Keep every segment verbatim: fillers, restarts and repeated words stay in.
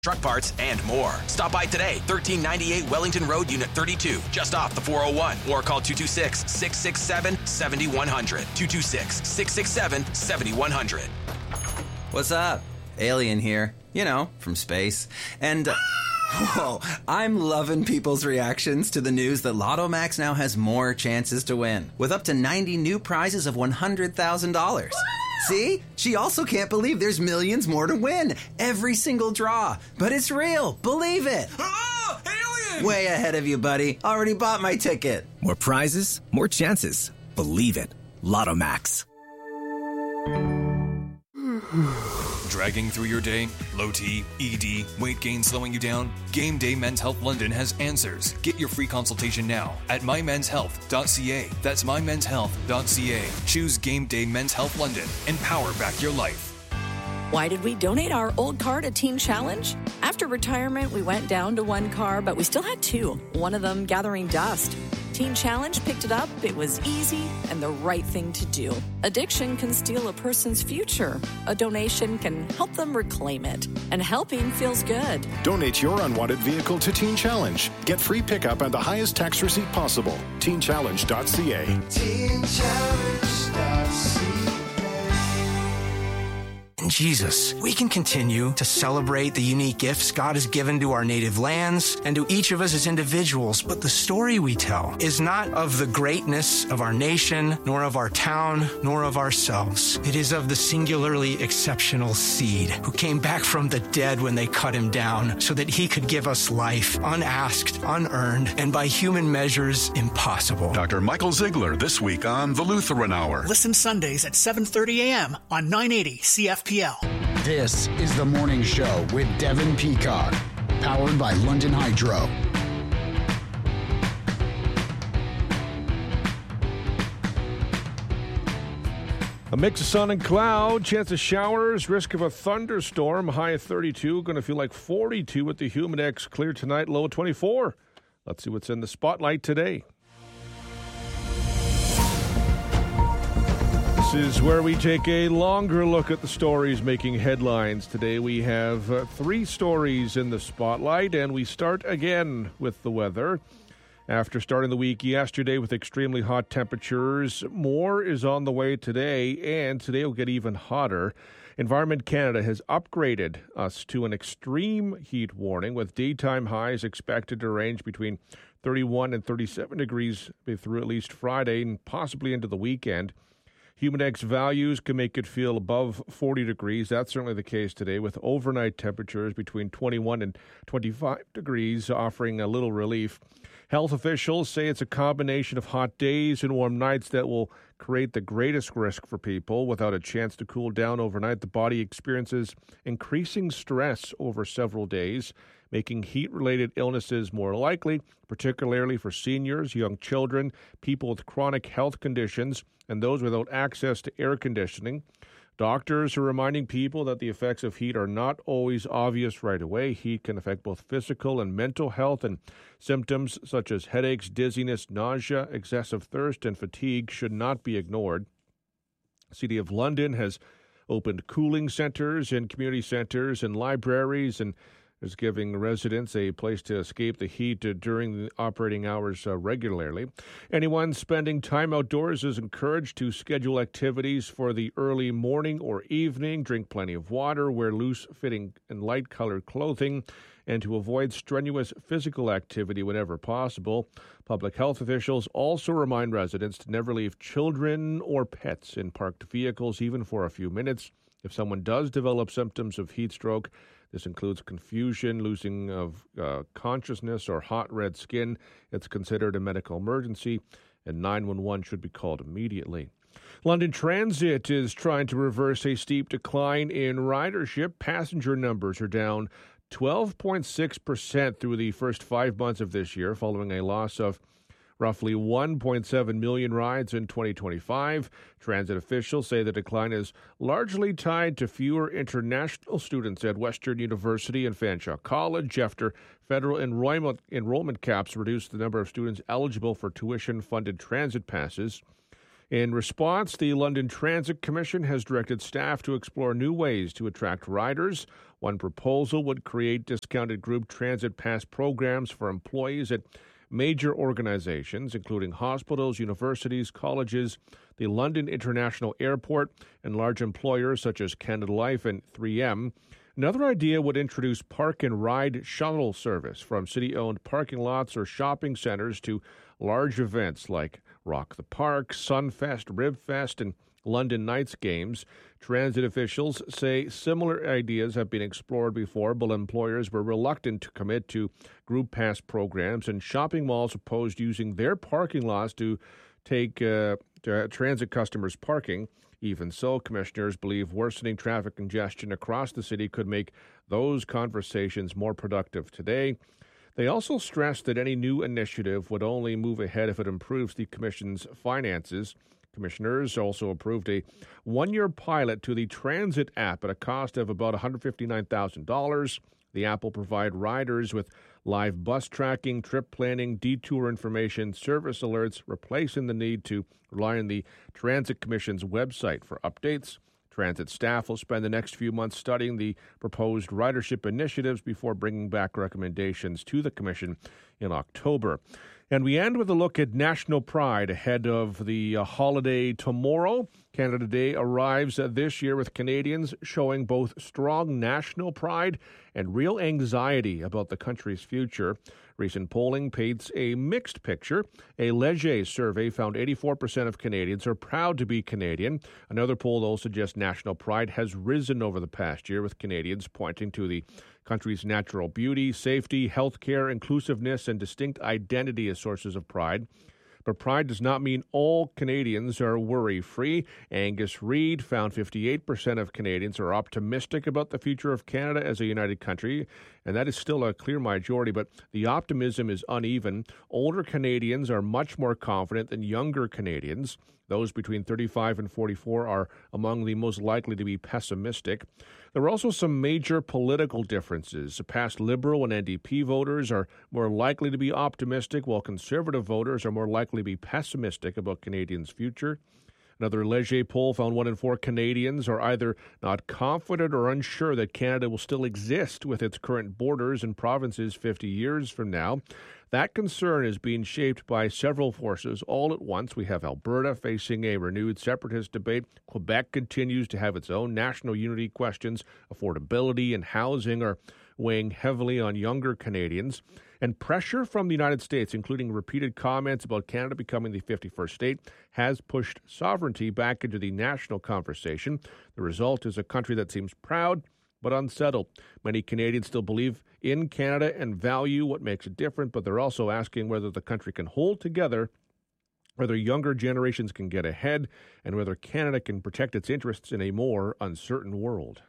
truck parts, and more. Stop by today, thirteen ninety-eight Wellington Road, Unit thirty-two, just off the four oh one, or call two two six, six six seven, seven one zero zero, two two six, six six seven, seven one zero zero. What's up? Alien here. You know, from space. And, uh, whoa, I'm loving people's reactions to the news that Lotto Max now has more chances to win, with up to ninety new prizes of one hundred thousand dollars. See? She also can't believe there's millions more to win. Every single draw. But it's real. Believe it. Oh, alien! Way ahead of you, buddy. Already bought my ticket. More prizes, more chances. Believe it. Lotto Max. Dragging through your day? Low T, E D, weight gain slowing you down? Game Day Men's Health London has answers. Get your free consultation now at my mens health dot c a. That's my mens health dot c a. Choose Game Day Men's Health London and power back your life. Why did we donate our old car to Teen Challenge? After retirement, we went down to one car, but we still had two, one of them gathering dust. Teen Challenge picked it up, it was easy, and the right thing to do. Addiction can steal a person's future. A donation can help them reclaim it. And helping feels good. Donate your unwanted vehicle to Teen Challenge. Get free pickup and the highest tax receipt possible. teen challenge dot c a. teen challenge dot c a. In Jesus, we can continue to celebrate the unique gifts God has given to our native lands and to each of us as individuals, but the story we tell is not of the greatness of our nation, nor of our town, nor of ourselves. It is of the singularly exceptional seed who came back from the dead when they cut him down so that he could give us life, unasked, unearned, and by human measures, impossible. Doctor Michael Ziegler this week on The Lutheran Hour. Listen Sundays at seven thirty a.m. on nine eighty C F P L. This is The Morning Show with Devin Peacock, powered by London Hydro. A mix of sun and cloud, chance of showers, risk of a thunderstorm, high of thirty-two, going to feel like forty-two with the Humidex, clear tonight, low of twenty-four. Let's see what's in the spotlight today. This is where we take a longer look at the stories making headlines. Today we have uh, three stories in the spotlight, and we start again with the weather. After starting the week yesterday with extremely hot temperatures, more is on the way today, and today will get even hotter. Environment Canada has upgraded us to an extreme heat warning, with daytime highs expected to range between thirty-one and thirty-seven degrees through at least Friday and possibly into the weekend. Humidex values can make it feel above forty degrees. That's certainly the case today, with overnight temperatures between twenty-one and twenty-five degrees, offering a little relief. Health officials say it's a combination of hot days and warm nights that will create the greatest risk for people. Without a chance to cool down overnight, the body experiences increasing stress over several days, making heat-related illnesses more likely, particularly for seniors, young children, people with chronic health conditions, and those without access to air conditioning. Doctors are reminding people that the effects of heat are not always obvious right away. Heat can affect both physical and mental health, and symptoms such as headaches, dizziness, nausea, excessive thirst, and fatigue should not be ignored. The City of London has opened cooling centers in community centers and libraries, and is giving residents a place to escape the heat uh, during the operating hours uh, regularly. Anyone spending time outdoors is encouraged to schedule activities for the early morning or evening, drink plenty of water, wear loose-fitting and light-colored clothing, and to avoid strenuous physical activity whenever possible. Public health officials also remind residents to never leave children or pets in parked vehicles, even for a few minutes. If someone does develop symptoms of heat stroke, this includes confusion, losing of uh, consciousness, or hot red skin, it's considered a medical emergency, and nine one one should be called immediately. London Transit is trying to reverse a steep decline in ridership. Passenger numbers are down twelve point six percent through the first five months of this year, following a loss of roughly one point seven million rides in twenty twenty-five. Transit officials say the decline is largely tied to fewer international students at Western University and Fanshawe College after federal enrollment, enrollment caps reduced the number of students eligible for tuition-funded transit passes. In response, the London Transit Commission has directed staff to explore new ways to attract riders. One proposal would create discounted group transit pass programs for employees at major organizations, including hospitals, universities, colleges, the London International Airport, and large employers such as Canada Life and three M. Another idea would introduce park and ride shuttle service from city-owned parking lots or shopping centers to large events like Rock the Park, Sunfest, Ribfest, and London Knights games. Transit officials say similar ideas have been explored before, but employers were reluctant to commit to group pass programs, and shopping malls opposed using their parking lots to take uh, to transit customers' parking. Even so, commissioners believe worsening traffic congestion across the city could make those conversations more productive today. They also stressed that any new initiative would only move ahead if it improves the Commission's finances. Commissioners also approved a one-year pilot to the Transit app at a cost of about one hundred fifty-nine thousand dollars. The app will provide riders with live bus tracking, trip planning, detour information, service alerts, replacing the need to rely on the Transit Commission's website for updates. Transit staff will spend the next few months studying the proposed ridership initiatives before bringing back recommendations to the Commission in October. And we end with a look at National Pride ahead of the uh, holiday tomorrow. Canada Day arrives uh, this year with Canadians showing both strong national pride and real anxiety about the country's future. Recent polling paints a mixed picture. A Leger survey found eighty-four percent of Canadians are proud to be Canadian. Another poll, though, suggests national pride has risen over the past year, with Canadians pointing to the country's natural beauty, safety, healthcare, inclusiveness, and distinct identity as sources of pride. But pride does not mean all Canadians are worry-free. Angus Reid found fifty-eight percent of Canadians are optimistic about the future of Canada as a united country, and that is still a clear majority, but the optimism is uneven. Older Canadians are much more confident than younger Canadians. Those between thirty-five and forty-four are among the most likely to be pessimistic. There are also some major political differences. Past Liberal and N D P voters are more likely to be optimistic, while Conservative voters are more likely to be pessimistic about Canadians' future. Another Leger poll found one in four Canadians are either not confident or unsure that Canada will still exist with its current borders and provinces fifty years from now. That concern is being shaped by several forces all at once. We have Alberta facing a renewed separatist debate. Quebec continues to have its own national unity questions. Affordability and housing are weighing heavily on younger Canadians. And pressure from the United States, including repeated comments about Canada becoming the fifty-first state, has pushed sovereignty back into the national conversation. The result is a country that seems proud but unsettled. Many Canadians still believe in Canada and value what makes it different, but they're also asking whether the country can hold together, whether younger generations can get ahead, and whether Canada can protect its interests in a more uncertain world.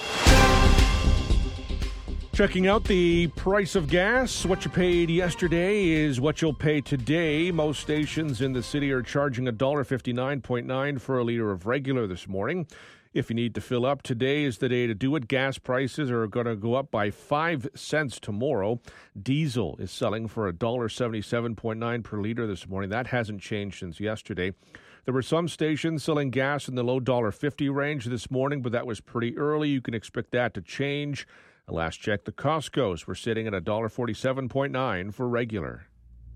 Checking out the price of gas. What you paid yesterday is what you'll pay today. Most stations in the city are charging one dollar fifty-nine point nine for a liter of regular this morning. If you need to fill up, today is the day to do it. Gas prices are going to go up by five cents tomorrow. Diesel is selling for one dollar seventy-seven point nine per liter this morning. That hasn't changed since yesterday. There were some stations selling gas in the low one dollar fifty range this morning, but that was pretty early. You can expect that to change. Last check, the Costco's were sitting at one dollar forty-seven point nine for regular.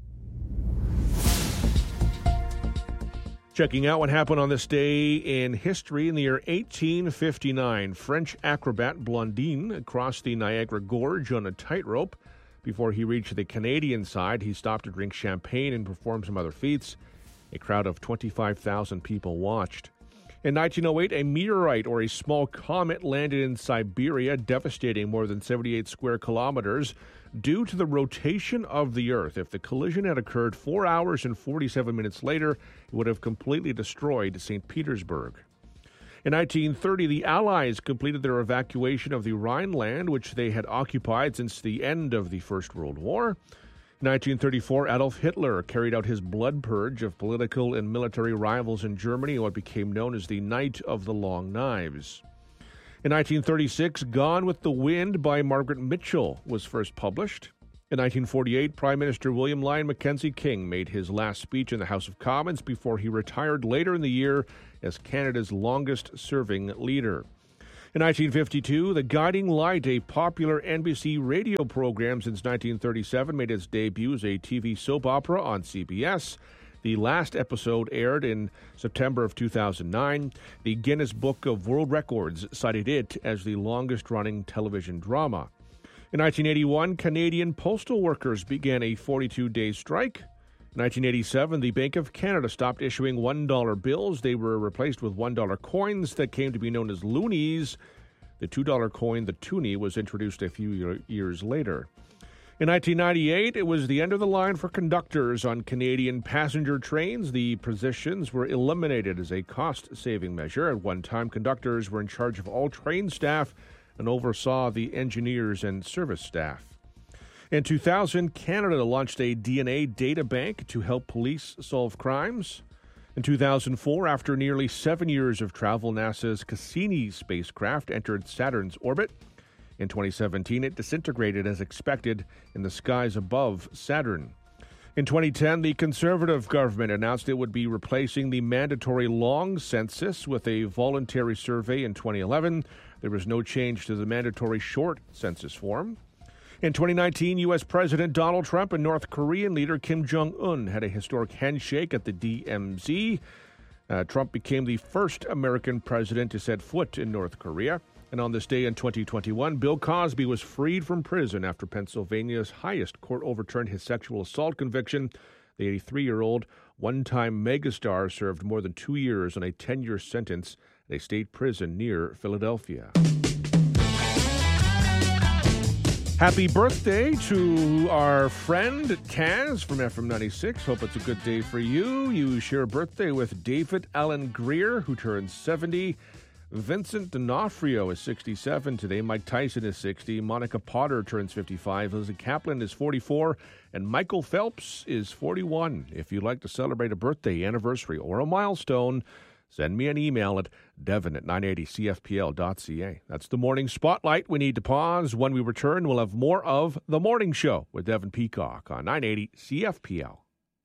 Checking out what happened on this day in history. In the year eighteen fifty-nine, French acrobat Blondin crossed the Niagara Gorge on a tightrope. Before he reached the Canadian side, he stopped to drink champagne and perform some other feats. A crowd of twenty-five thousand people watched. In nineteen oh eight, a meteorite or a small comet landed in Siberia, devastating more than seventy-eight square kilometers due to the rotation of the Earth. If the collision had occurred four hours and forty-seven minutes later, it would have completely destroyed Saint Petersburg. In nineteen thirty, the Allies completed their evacuation of the Rhineland, which they had occupied since the end of the First World War. In nineteen thirty-four, Adolf Hitler carried out his blood purge of political and military rivals in Germany in what became known as the Night of the Long Knives. In nineteen thirty-six, Gone with the Wind by Margaret Mitchell was first published. In nineteen forty-eight, Prime Minister William Lyon Mackenzie King made his last speech in the House of Commons before he retired later in the year as Canada's longest-serving leader. In nineteen fifty-two, The Guiding Light, a popular N B C radio program since nineteen thirty-seven, made its debut as a T V soap opera on C B S. The last episode aired in September of two thousand nine. The Guinness Book of World Records cited it as the longest-running television drama. In nineteen eighty-one, Canadian postal workers began a forty-two day strike. In nineteen eighty-seven, the Bank of Canada stopped issuing one dollar bills. They were replaced with one dollar coins that came to be known as loonies. The two dollar coin, the toonie, was introduced a few years later. In nineteen ninety-eight, it was the end of the line for conductors on Canadian passenger trains. The positions were eliminated as a cost-saving measure. At one time, conductors were in charge of all train staff and oversaw the engineers and service staff. In two thousand, Canada launched a D N A data bank to help police solve crimes. In two thousand four, after nearly seven years of travel, NASA's Cassini spacecraft entered Saturn's orbit. In twenty seventeen, it disintegrated as expected in the skies above Saturn. In twenty ten, the Conservative government announced it would be replacing the mandatory long census with a voluntary survey in twenty eleven. There was no change to the mandatory short census form. In twenty nineteen, U S. President Donald Trump and North Korean leader Kim Jong-un had a historic handshake at the D M Z. Uh, Trump became the first American president to set foot in North Korea. And on this day in twenty twenty-one, Bill Cosby was freed from prison after Pennsylvania's highest court overturned his sexual assault conviction. The eighty-three-year-old one-time megastar served more than two years on a ten-year sentence at a state prison near Philadelphia. Happy birthday to our friend Taz from F M ninety-six. Hope it's a good day for you. You share a birthday with David Allen Greer, who turns seventy. Vincent D'Onofrio is sixty-seven today. Mike Tyson is sixty. Monica Potter turns fifty-five. Lizzie Kaplan is forty-four. And Michael Phelps is forty-one. If you'd like to celebrate a birthday, anniversary, or a milestone, send me an email at devon at nine eighty c f p l dot c a. That's the Morning Spotlight. We need to pause. When we return, we'll have more of The Morning Show with Devon Peacock on nine eighty C F P L.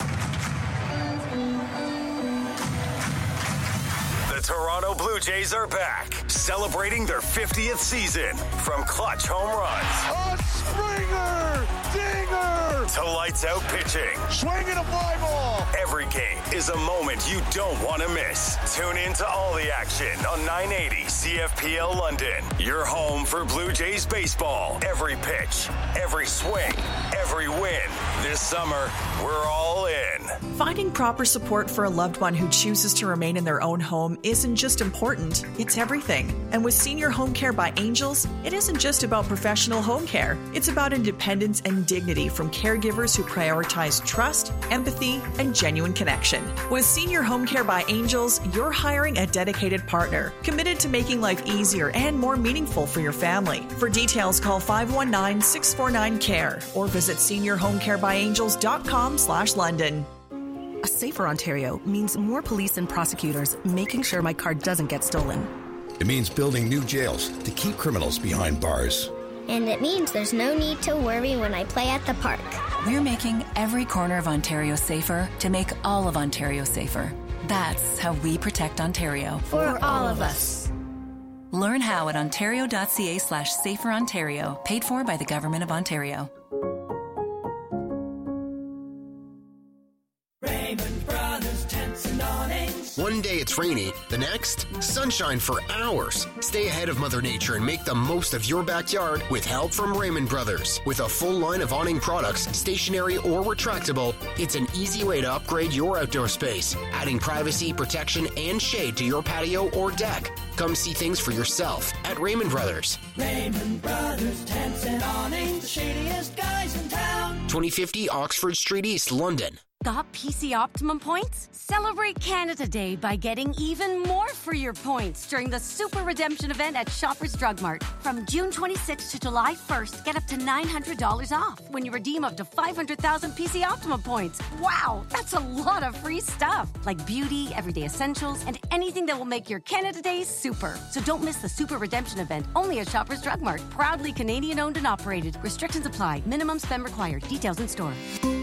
Toronto Blue Jays are back, celebrating their fiftieth season. From clutch home runs, a Springer, dinger, to lights out pitching, swinging a fly ball. Every game is a moment you don't want to miss. Tune in to all the action on nine eighty C F P L London. Your home for Blue Jays baseball. Every pitch, every swing, every win. This summer, we're all in. Finding proper support for a loved one who chooses to remain in their own home isn't just important, it's everything. And with Senior Home Care by Angels, it isn't just about professional home care. It's about independence and dignity from caregivers who prioritize trust, empathy, and genuine connection. With Senior Home Care by Angels, you're hiring a dedicated partner, committed to making life easier and more meaningful for your family. For details, call five one nine, six four nine, C A R E or visit senior home care by angels dot com slash London. A safer Ontario means more police and prosecutors making sure my car doesn't get stolen. It means building new jails to keep criminals behind bars. And it means there's no need to worry when I play at the park. We're making every corner of Ontario safer to make all of Ontario safer. That's how we protect Ontario. For all of us. Learn how at ontario.ca slash safer Ontario. Paid for by the Government of Ontario. One day it's rainy, the next, sunshine for hours. Stay ahead of Mother Nature and make the most of your backyard with help from Raymond Brothers. With a full line of awning products, stationary or retractable, it's an easy way to upgrade your outdoor space, adding privacy, protection, and shade to your patio or deck. Come see things for yourself at Raymond Brothers. Raymond Brothers, tents and awnings, the shadiest guys in town. twenty fifty Oxford Street East, London. Got P C Optimum points? Celebrate Canada Day by getting even more for your points during the Super Redemption event at Shoppers Drug Mart. From June twenty-sixth to July first, get up to nine hundred dollars off when you redeem up to five hundred thousand P C Optimum points. Wow, that's a lot of free stuff, like beauty, everyday essentials, and anything that will make your Canada Day super. So don't miss the Super Redemption event, only at Shoppers Drug Mart. Proudly Canadian-owned and operated. Restrictions apply. Minimum spend required. Details in store.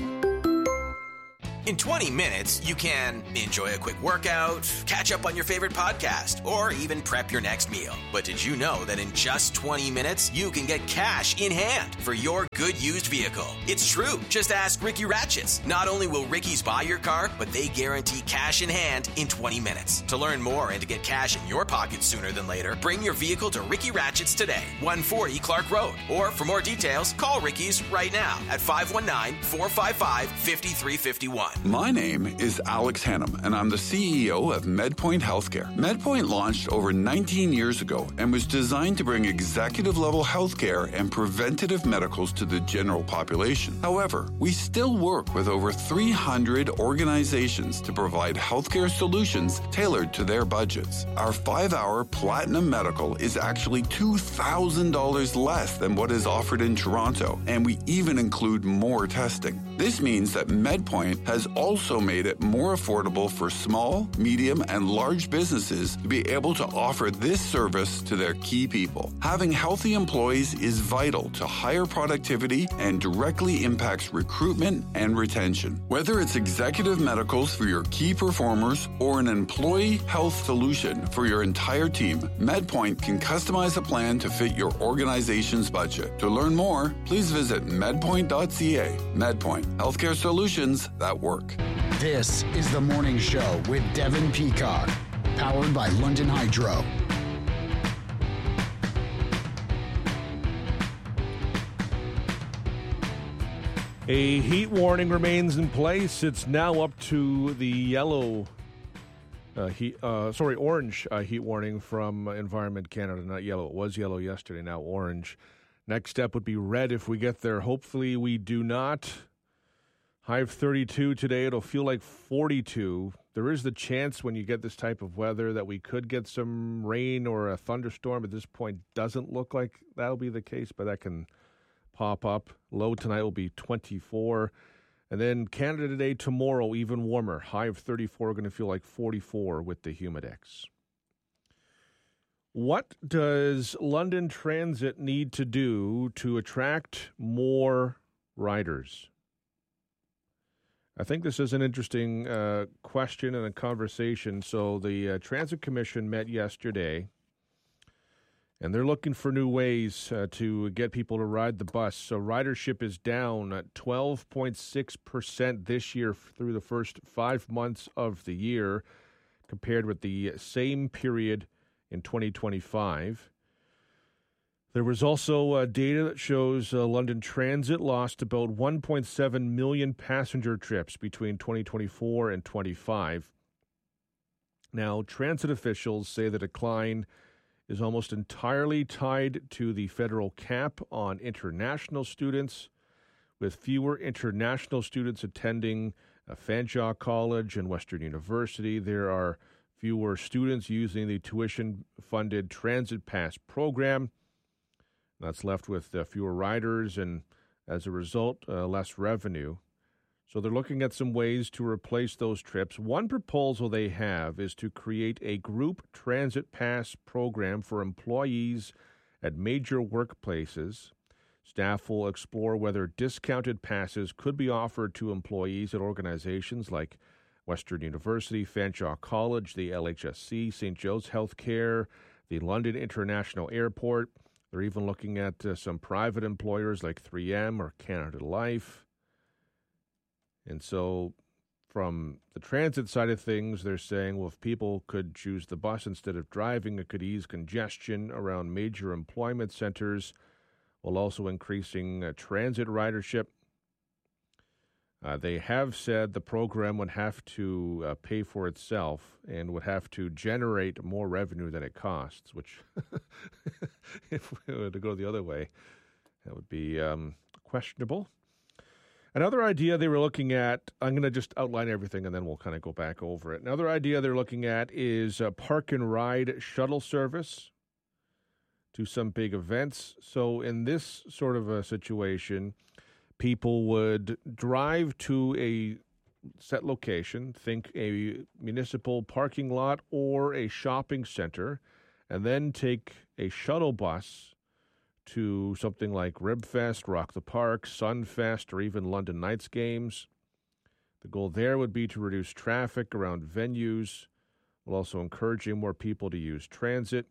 In twenty minutes, you can enjoy a quick workout, catch up on your favorite podcast, or even prep your next meal. But did you know that in just twenty minutes, you can get cash in hand for your good used vehicle? It's true. Just ask Ricky Ratchets. Not only will Ricky's buy your car, but they guarantee cash in hand in twenty minutes. To learn more and to get cash in your pocket sooner than later, bring your vehicle to Ricky Ratchets today, one forty Clark Road. Or for more details, call Ricky's right now at five one nine, four five five, five three five one. My name is Alex Hannum, and I'm the C E O of MedPoint Healthcare. MedPoint launched over nineteen years ago and was designed to bring executive-level healthcare and preventative medicals to the general population. However, we still work with over three hundred organizations to provide healthcare solutions tailored to their budgets. Our five-hour Platinum Medical is actually two thousand dollars less than what is offered in Toronto, and we even include more testing. This means that MedPoint has also made it more affordable for small, medium, and large businesses to be able to offer this service to their key people. Having healthy employees is vital to higher productivity and directly impacts recruitment and retention. Whether it's executive medicals for your key performers or an employee health solution for your entire team, MedPoint can customize a plan to fit your organization's budget. To learn more, please visit medpoint dot c a. MedPoint, healthcare solutions that work. This is The Morning Show with Devin Peacock, powered by London Hydro. A heat warning remains in place. It's now up to the yellow, uh, heat, uh, sorry, orange uh, heat warning from Environment Canada. Not yellow. It was yellow yesterday, now orange. Next step would be red if we get there. Hopefully we do not. High of thirty-two today. It'll feel like forty-two. There is the chance when you get this type of weather that we could get some rain or a thunderstorm. At this point, doesn't look like that'll be the case, but that can pop up. Low tonight will be twenty-four. And then Canada today, tomorrow, even warmer. High of thirty-four, going to feel like forty-four with the Humidex. What does London Transit need to do to attract more riders? I think this is an interesting uh, question and a conversation. So the uh, Transit Commission met yesterday, and they're looking for new ways uh, to get people to ride the bus. So ridership is down at twelve point six percent this year through the first five months of the year, compared with the same period in twenty twenty-five. There was also uh, data that shows uh, London Transit lost about one point seven million passenger trips between twenty twenty-four and twenty-five. Now, transit officials say the decline is almost entirely tied to the federal cap on international students, with fewer international students attending uh, Fanshawe College and Western University. There are fewer students using the tuition-funded Transit Pass program. That's left with uh, fewer riders and, as a result, uh, less revenue. So they're looking at some ways to replace those trips. One proposal they have is to create a group transit pass program for employees at major workplaces. Staff will explore whether discounted passes could be offered to employees at organizations like Western University, Fanshawe College, the L H S C, Saint Joe's Healthcare, the London International Airport. They're even looking at uh, some private employers like three M or Canada Life. And so from the transit side of things, they're saying, well, if people could choose the bus instead of driving, it could ease congestion around major employment centers, while also increasing uh, transit ridership. Uh, they have said the program would have to uh, pay for itself and would have to generate more revenue than it costs, which, if we were to go the other way, that would be um, questionable. Another idea they were looking at, I'm going to just outline everything and then we'll kind of go back over it. Another idea they're looking at is a park and ride shuttle service to some big events. So in this sort of a situation, people would drive to a set location, think a municipal parking lot or a shopping center, and then take a shuttle bus to something like Ribfest, Rock the Park, Sunfest, or even London Knights games. The goal there would be to reduce traffic around venues, while also encouraging more people to use transit.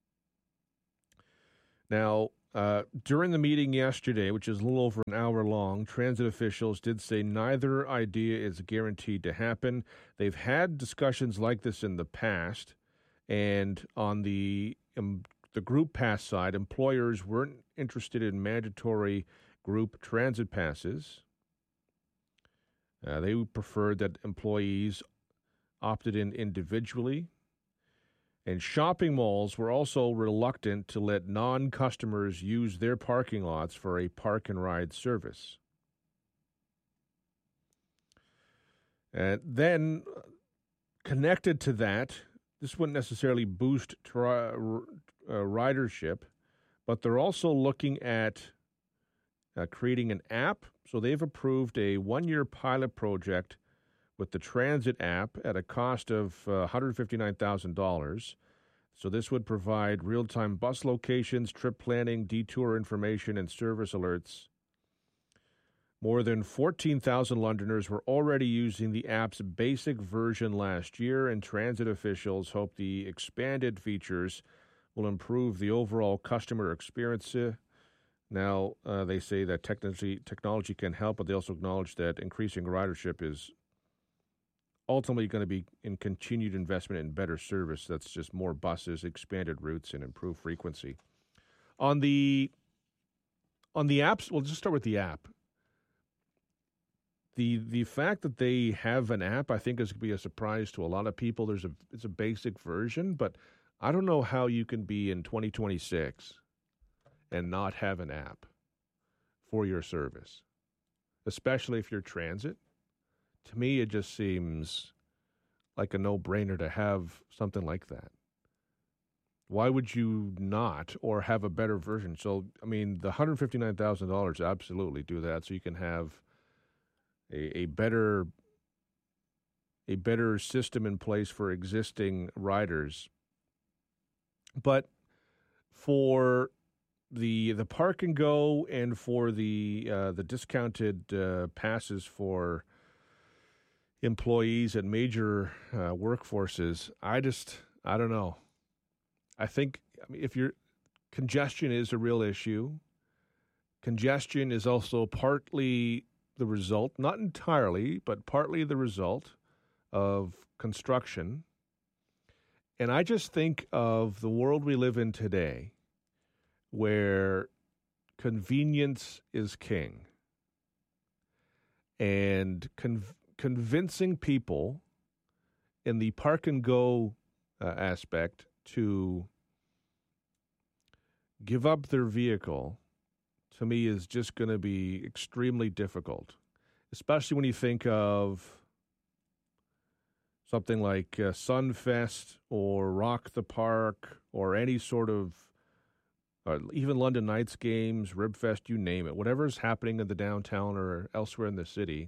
Now, uh, during the meeting yesterday, which is a little over an hour long, transit officials did say neither idea is guaranteed to happen. They've had discussions like this in the past, and on the um, the group pass side, employers weren't interested in mandatory group transit passes. Uh, they preferred that employees opted in individually. And shopping malls were also reluctant to let non-customers use their parking lots for a park and ride service. And then, connected to that, this wouldn't necessarily boost tri- Uh, ridership, but they're also looking at uh, creating an app. So they've approved a one-year pilot project with the transit app at a cost of uh, one hundred fifty-nine thousand dollars. So this would provide real-time bus locations, trip planning, detour information, and service alerts. More than fourteen thousand Londoners were already using the app's basic version last year, and transit officials hope the expanded features will improve the overall customer experience. Now, uh, they say that technology technology can help, but they also acknowledge that increasing ridership is ultimately going to be in continued investment in better service. That's just more buses, expanded routes, and improved frequency. On the on the apps, we'll just start with the app. The the fact that they have an app, I think, is going to be a surprise to a lot of people. There's a it's a basic version, but I don't know how you can be in twenty twenty-six and not have an app for your service, especially if you're transit. To me, it just seems like a no-brainer to have something like that. Why would you not, or have a better version? So, I mean, the one hundred fifty-nine thousand dollars absolutely do that, so you can have a, a better a better system in place for existing riders. But for the the park and go and for the uh, the discounted uh, passes for employees at major uh, workforces, I just I don't know. I think I mean, if you're congestion is a real issue. Congestion is also partly the result, not entirely, but partly the result of construction. And I just think of the world we live in today, where convenience is king. And con- convincing people in the park and go uh, aspect to give up their vehicle, to me, is just going to be extremely difficult, especially when you think of something like uh, Sunfest or Rock the Park or any sort of, uh, even London Knights games, Ribfest, you name it, whatever's happening in the downtown or elsewhere in the city.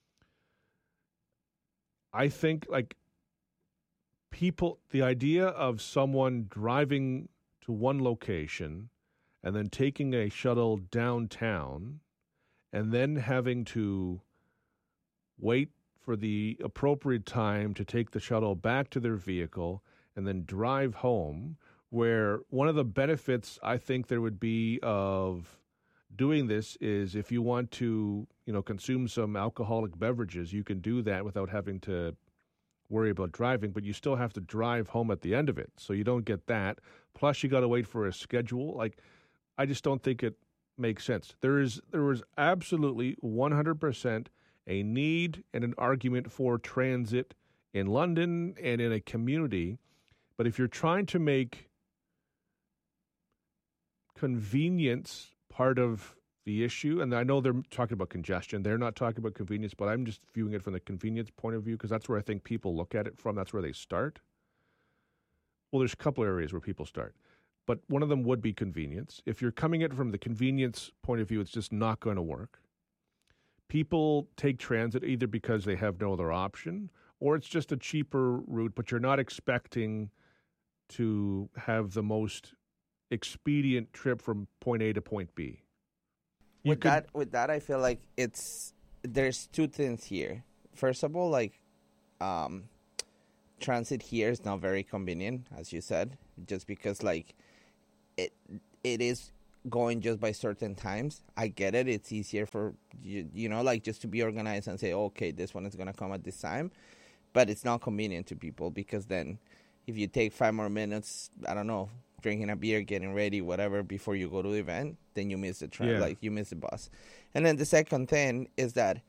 I think, like, people, the idea of someone driving to one location and then taking a shuttle downtown and then having to wait for the appropriate time to take the shuttle back to their vehicle and then drive home, where one of the benefits I think there would be of doing this is if you want to, you know, consume some alcoholic beverages, you can do that without having to worry about driving, but you still have to drive home at the end of it. So you don't get that. Plus you got to wait for a schedule. Like, I just don't think it makes sense. There is, there is absolutely one hundred percent a need and an argument for transit in London and in a community. But if you're trying to make convenience part of the issue. And I know they're talking about congestion. They're not talking about convenience, but I'm just viewing it from the convenience point of view because that's where I think people look at it from. That's where they start. Well, there's a couple areas where people start. But one of them would be convenience. If you're coming at it from the convenience point of view, it's just not going to work. People take transit either because they have no other option or it's just a cheaper route, but you're not expecting to have the most expedient trip from point A to point B. You with could, that, with that, I feel like it's there's two things here. First of all, like um, transit here is not very convenient, as you said, just because like it it is going just by certain times. I get it. It's easier for you, you know, like just to be organized and say, okay, this one is going to come at this time. But it's not convenient to people because then if you take five more minutes, I don't know, drinking a beer, getting ready, whatever, before you go to the event, then you miss the train, yeah. like you miss the bus. And then the second thing is that,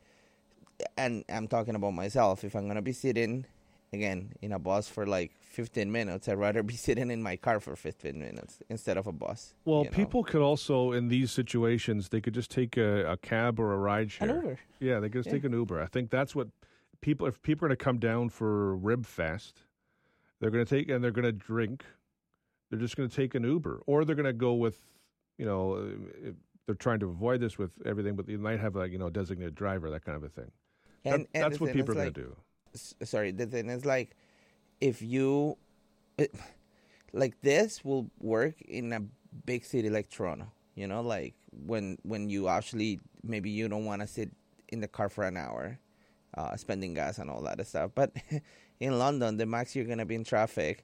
and I'm talking about myself, if I'm going to be sitting, again, in a bus for like fifteen minutes, I'd rather be sitting in my car for fifteen minutes instead of a bus. Well, you know? People could also, in these situations, they could just take a, a cab or a ride share. An Uber. Yeah, they could just yeah. take an Uber. I think that's what people, if people are going to come down for Rib Fest, they're going to take, and they're going to drink, they're just going to take an Uber. Or they're going to go with, you know, they're trying to avoid this with everything, but they might have a, you know, designated driver, that kind of a thing. And, that, and that's what people are like, going to do. Sorry, the thing is like, if you, it, like this will work in a big city like Toronto, you know, like when when you actually, maybe you don't want to sit in the car for an hour, uh, spending gas and all that stuff. But in London, the max you're going to be in traffic,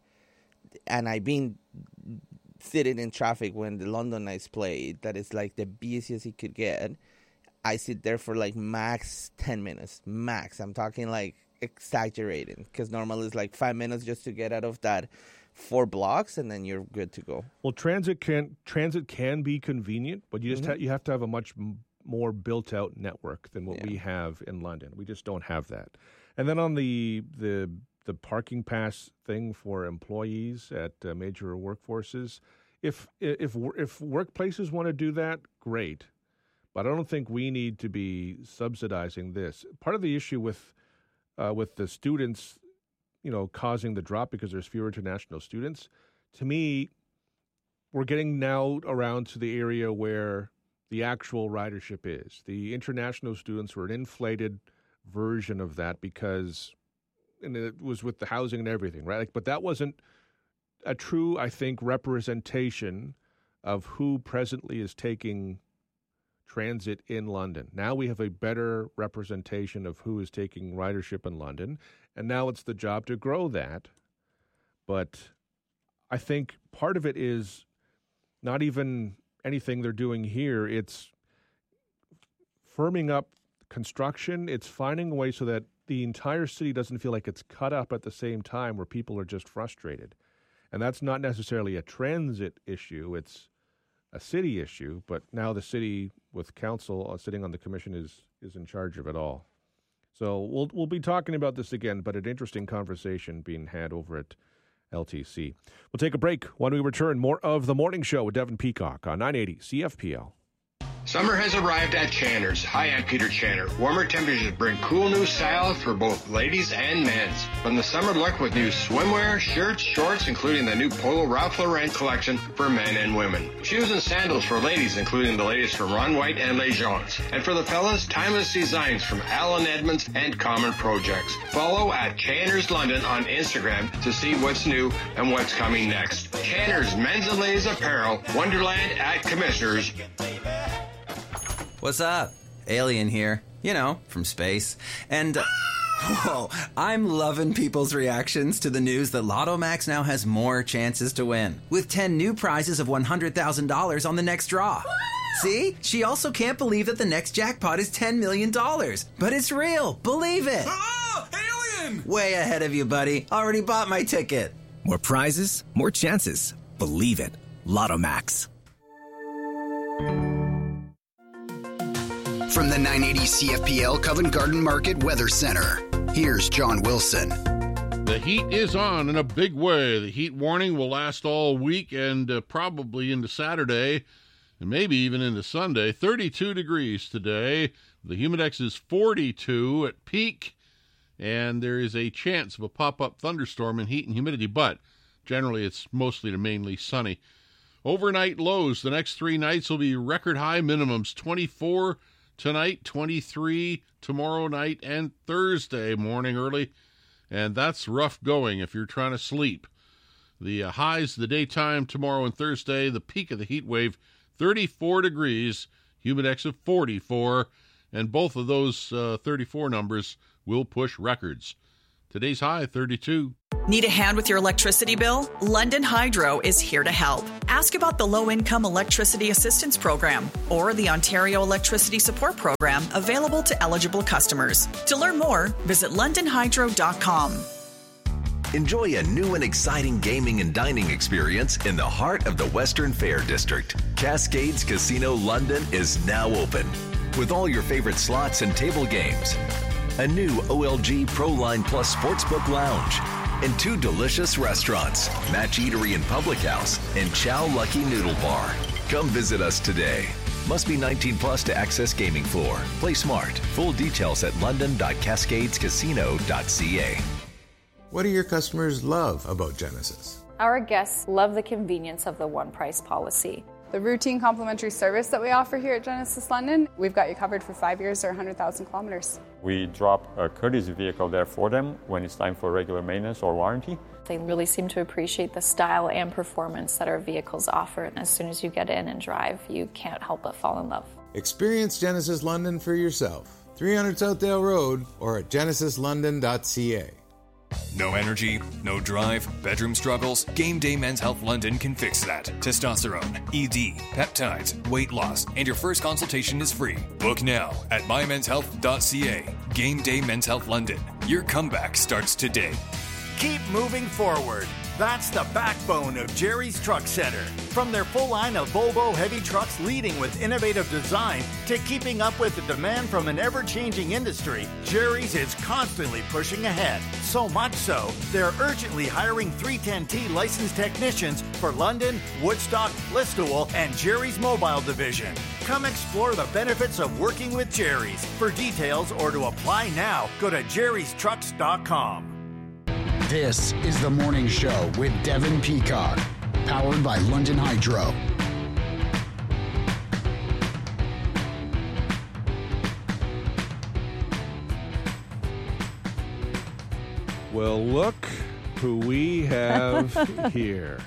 and I've been sitting in traffic when the London Nights played, that is like the busiest it could get. I sit there for like max ten minutes, max. I'm talking like exaggerating, because normally it's like five minutes just to get out of that four blocks, and then you're good to go. Well, transit can transit can be convenient, but you just mm-hmm. ha- you have to have a much m- more built out network than what yeah. we have in London. We just don't have that. And then on the the the parking pass thing for employees at uh, major workforces, if if if workplaces want to do that, great. But I don't think we need to be subsidizing this. Part of the issue with uh, with the students, you know, causing the drop because there's fewer international students, to me, we're getting now around to the area where the actual ridership is. The international students were an inflated version of that because, and it was with the housing and everything, right? Like, but that wasn't a true, I think, representation of who presently is taking transit in London. Now we have a better representation of who is taking ridership in London, and now it's the job to grow that. But I think part of it is not even anything they're doing here. It's firming up construction. It's finding a way so that the entire city doesn't feel like it's cut up at the same time where people are just frustrated. And that's not necessarily a transit issue. It's a city issue, but now the city with council uh, sitting on the commission is is in charge of it all. So we'll we'll be talking about this again, but an interesting conversation being had over at L T C. We'll take a break. When we return, more of The Morning Show with Devin Peacock on nine eighty C F P L. Summer has arrived at Channer's. Hi, I'm Peter Channer. Warmer temperatures bring cool new styles for both ladies and men's. From the summer look with new swimwear, shirts, shorts, including the new Polo Ralph Lauren collection for men and women. Shoes and sandals for ladies, including the latest from Ron White and Les Gens. And for the fellas, timeless designs from Alan Edmonds and Common Projects. Follow at Channer's London on Instagram to see what's new and what's coming next. Channer's Men's and Ladies Apparel, Wonderland at Commissioners. What's up? Alien here. You know, from space. And, uh, whoa, I'm loving people's reactions to the news that Lotto Max now has more chances to win, with ten new prizes of one hundred thousand dollars on the next draw. See? She also can't believe that the next jackpot is ten million dollars. But it's real. Believe it. Oh, alien! Way ahead of you, buddy. Already bought my ticket. More prizes, more chances. Believe it. Lotto Max. From the nine eighty C F P L Covent Garden Market Weather Center, here's John Wilson. The heat is on in a big way. The heat warning will last all week and uh, probably into Saturday. and maybe even into Sunday. thirty-two degrees today. The Humidex is forty-two at peak, and there is a chance of a pop-up thunderstorm in heat and humidity, but generally it's mostly to mainly sunny. Overnight lows, the next three nights will be record high minimums, twenty-four tonight, twenty-three tomorrow night, and Thursday morning early, and that's rough going if you're trying to sleep. The uh, highs the daytime tomorrow and Thursday, the peak of the heat wave, thirty-four degrees, Humidex of forty-four, and both of those uh, thirty-four numbers will push records. Today's high, thirty-two. Need a hand with your electricity bill? London Hydro is here to help. Ask about the Low-Income Electricity Assistance Program or the Ontario Electricity Support Program available to eligible customers. To learn more, visit london hydro dot com. Enjoy a new and exciting gaming and dining experience in the heart of the Western Fair District. Cascades Casino London is now open with all your favorite slots and table games. A new O L G ProLine Plus Sportsbook Lounge, and two delicious restaurants, Match Eatery and Public House, and Chow Lucky Noodle Bar. Come visit us today. Must be nineteen plus to access gaming floor. Play smart. Full details at london dot cascades casino dot c a. What do your customers love about Genesis? Our guests love the convenience of the one price policy. The routine complimentary service that we offer here at Genesis London, we've got you covered for five years or one hundred thousand kilometers. We drop a courtesy vehicle there for them when it's time for regular maintenance or warranty. They really seem to appreciate the style and performance that our vehicles offer, and as soon as you get in and drive, you can't help but fall in love. Experience Genesis London for yourself. three hundred Southdale Road or at genesis london dot c a. No energy, no drive, bedroom struggles? Game Day Men's Health London can fix that. Testosterone, E D, peptides, weight loss, and your first consultation is free. Book now at my men's health dot c a. Game Day Men's Health London. Your comeback starts today. Keep moving forward. That's the backbone of Jerry's Truck Center. From their full line of Volvo heavy trucks leading with innovative design to keeping up with the demand from an ever-changing industry, Jerry's is constantly pushing ahead. So much so, they're urgently hiring three ten T licensed technicians for London, Woodstock, Listowel, and Jerry's Mobile Division. Come explore the benefits of working with Jerry's. For details or to apply now, go to jerrys trucks dot com. This is The Morning Show with Devin Peacock, powered by London Hydro. Well, look who we have here.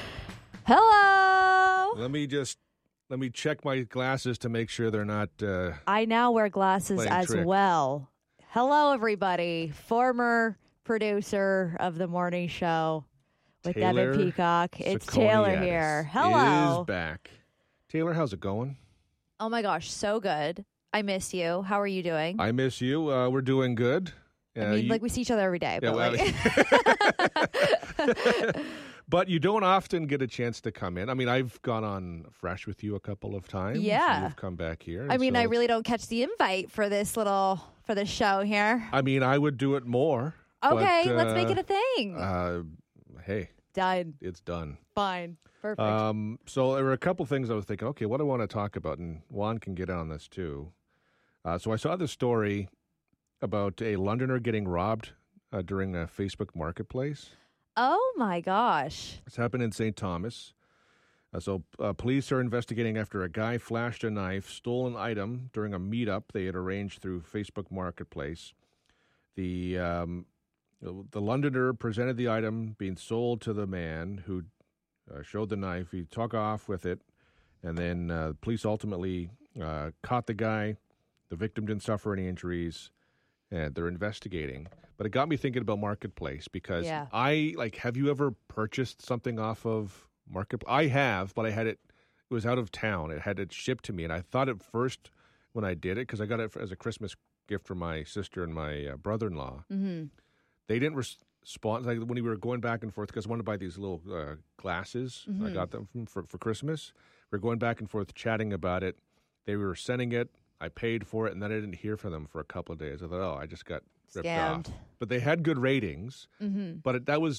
Hello. Let me just let me check my glasses to make sure they're not. Uh, I now wear glasses as trick. well. Hello, everybody. Former producer of the morning show with Taylor Devin Peacock. It's Cicconiatis Taylor here. Hello. Is back. Taylor, how's it going? Oh my gosh, so good. I miss you. How are you doing? I miss you. Uh, we're doing good. Uh, I mean, you, like we see each other every day. Yeah, but, well, like... but you don't often get a chance to come in. I mean, I've gone on Fresh with you a couple of times. Yeah. You've come back here. I mean, so I really don't catch the invite for this little, for this show here. I mean, I would do it more. Okay, but, uh, let's make it a thing. Uh, hey. Done. It's done. Fine. Perfect. Um, so there were a couple things I was thinking, okay, what do I want to talk about? And Juan can get on this too. Uh, so I saw this story about a Londoner getting robbed uh, during a Facebook marketplace. Oh, my gosh. It's happened in Saint Thomas. Uh, so uh, police are investigating after a guy flashed a knife, stole an item during a meetup they had arranged through Facebook Marketplace. The um, the Londoner presented the item being sold to the man who uh, showed the knife. He took off with it, and then uh, police ultimately uh, caught the guy. The victim didn't suffer any injuries, and they're investigating. But it got me thinking about Marketplace because Yeah. I, like, have you ever purchased something off of Marketplace? I have, but I had it, it was out of town. It had it shipped to me, and I thought at first when I did it, because I got it as a Christmas gift for my sister and my uh, brother-in-law, Mm-hmm. they didn't res- respond. Like when we were going back and forth, because I wanted to buy these little uh, glasses. I Mhm. got them from, for, for Christmas. We were going back and forth chatting about it. They were sending it. I paid for it, and then I didn't hear from them for a couple of days. I thought, oh, I just got ripped Scammed. off. But they had good ratings. Mm-hmm. But it, that was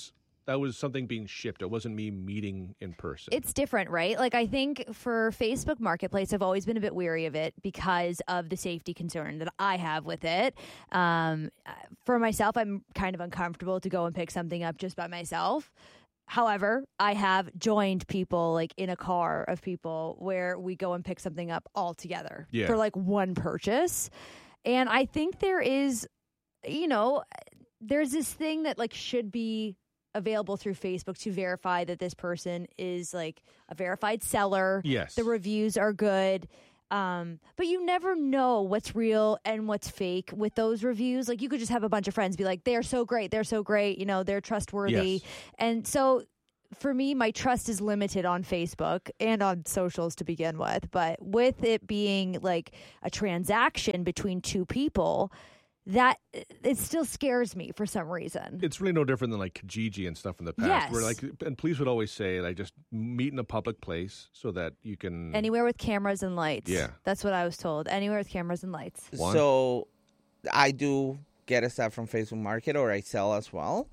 that was something being shipped. It wasn't me meeting in person. It's different, right? Like, I think for Facebook Marketplace, I've always been a bit weary of it because of the safety concern that I have with it. Um, for myself, I'm kind of uncomfortable to go and pick something up just by myself. However, I have joined people like in a car of people where we go and pick something up all together Yeah. for like one purchase. And I think there is, you know, there's this thing that like should be available through Facebook to verify that this person is like a verified seller. Yes. The reviews are good. Um, but you never know what's real and what's fake with those reviews. Like, you could just have a bunch of friends be like, they're so great, they're so great, you know, they're trustworthy. Yes. And so for me, my trust is limited on Facebook and on socials to begin with. But with it being like a transaction between two people, that it still scares me for some reason. It's really no different than like Kijiji and stuff in the past. Yes. Where like, and police would always say, like, just meet in a public place so that you can. Anywhere with cameras and lights. Yeah. That's what I was told. Anywhere with cameras and lights. One. So I do get a stuff from Facebook Market, or I sell as well.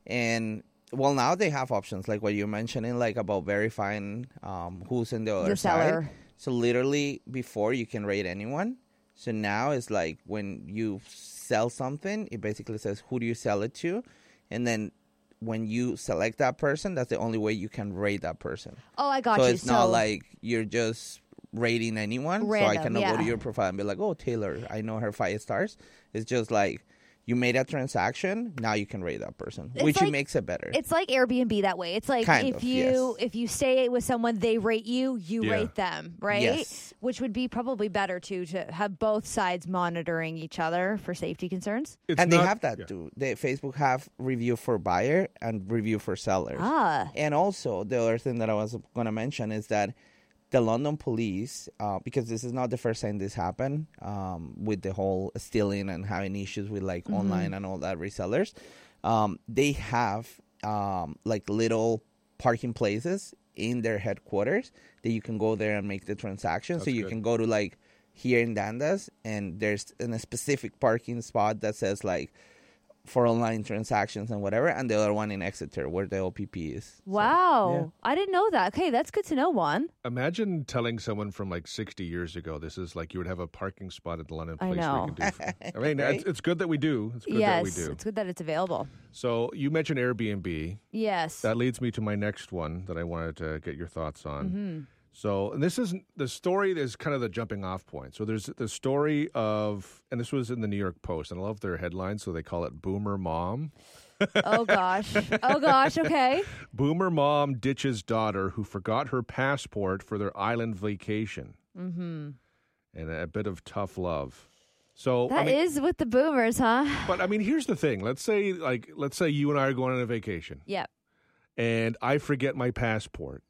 And well, now they have options like what you're mentioning, like about verifying um, who's in the other The side. seller. So literally before you can rate anyone. So now it's like when you sell something, it basically says who do you sell it to, and then when you select that person, that's the only way you can rate that person. Oh, I got so you. it's not So- like you're just rating anyone. so I Random, cannot go to yeah. your profile and be like, oh, Taylor, I know her five stars. It's just like you made a transaction, now you can rate that person, It's which like- makes it better. It's like Airbnb that way. It's like Kind if of, you if you stay with someone, they rate you, you Yeah. rate them, right? Yes. Which would be probably better too to have both sides monitoring each other for safety concerns. and they have that too. They, Facebook have review for buyer and review for sellers. Ah. And also, the other thing that I was going to mention is that the London police, uh, because this is not the first time this happened um, with the whole stealing and having issues with like Mhm. online and all that resellers, um, they have um, like little parking places in their headquarters that you can go there and make the transaction. so That's you good. can go to like here in Dundas, and there's in a specific parking spot that says like for online transactions and whatever, and the other one in Exeter where the O P P is. Wow. yeah. I didn't know that. Okay, that's good to know, Juan. Imagine telling someone from like sixty years ago, this is like you would have a parking spot at the London I place know. where you can do. I mean, Right? it's, it's good that we do. It's good yes, that we do. it's good that it's available. So you mentioned Airbnb. Yes. That leads me to my next one that I wanted to get your thoughts on. Mhm. So, and this is the story is kind of the jumping off point. So there's the story of, and this was in the New York Post, and I love their headline, so they call it Boomer Mom. Oh gosh. Oh gosh. Okay. Boomer Mom ditches daughter who forgot her passport for their island vacation. Mm-hmm. And a bit of tough love. So That I is mean, with the boomers, huh? but I mean, here's the thing. Let's say, like, let's say you and I are going on a vacation. Yep. And I forget my passport.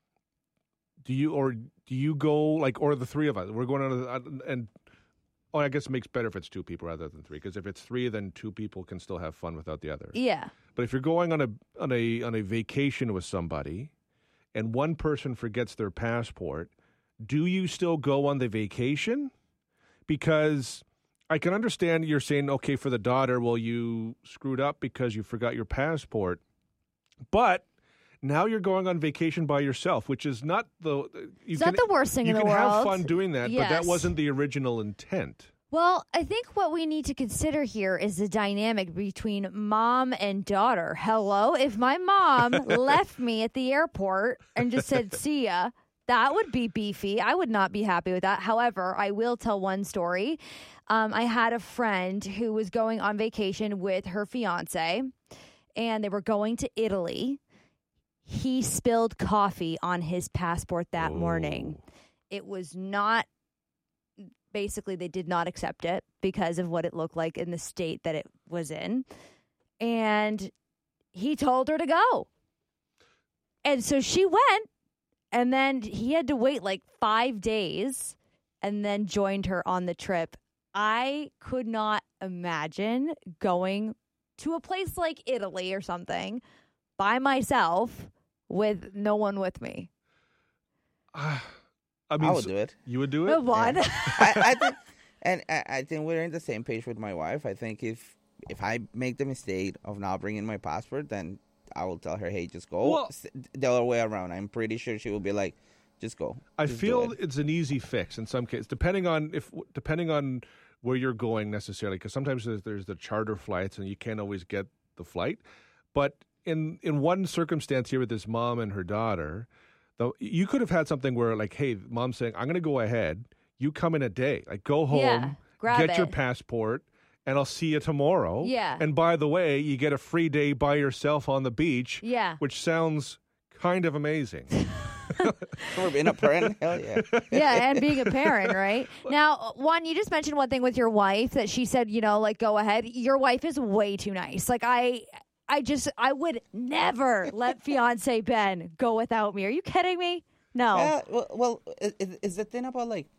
Do you or do you go like, or the three of us? We're going on a, and oh, I guess it makes better if it's two people rather than three. Because if it's three, then two people can still have fun without the other. Yeah. But if you're going on a on a on a vacation with somebody, and one person forgets their passport, do you still go on the vacation? Because I can understand you're saying, okay, for the daughter, well, you screwed up because you forgot your passport, but now you're going on vacation by yourself, which is not the you It's not the worst thing you in the can have world. fun doing that, but that Yes. wasn't the original intent. Well, I think what we need to consider here is the dynamic between mom and daughter. Hello? If my mom left me at the airport and just said, see ya, that would be beefy. I would not be happy with that. However, I will tell one story. Um, I had a friend who was going on vacation with her fiance, and they were going to Italy. He spilled coffee on his passport that morning. It was not, basically, they did not accept it because of what it looked like in the state that it was in. And he told her to go. And so she went, and then he had to wait like five days and then joined her on the trip. I could not imagine going to a place like Italy or something by myself with no one with me. I mean, I would so- do it. You would do it? Move on. I, I think, and I, I think we're in the same page with my wife. I think if if I make the mistake of not bringing my passport, then I will tell her, hey, just go. Well- S- the other way around. I'm pretty sure she will be like, just go. I Just do feel it. it's an easy fix in some cases, depending on if depending on where you're going necessarily. Because sometimes there's, there's the charter flights, and you can't always get the flight. But in in one circumstance here with this mom and her daughter, though, you could have had something where, like, hey, mom's saying, I'm going to go ahead. You come in a day. Like, go home, Yeah, grab get it. your passport, and I'll see you tomorrow. Yeah. And by the way, you get a free day by yourself on the beach. Yeah. Which sounds kind of amazing. For being a parent, hell yeah. Yeah, and being a parent, right? Now, Juan, you just mentioned one thing with your wife that she said, you know, like, go ahead. Your wife is way too nice. Like, I... I just, I would never let fiance Ben go without me. Are you kidding me? No. Yeah, well, well is, is the thing about, like,